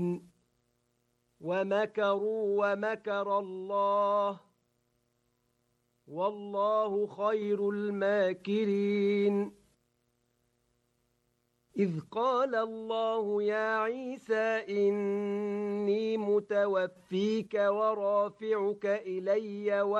ومكروا ومكر الله والله خير الماكرين إذ قال الله يا عيسى إني متوفيك ورافعك إلي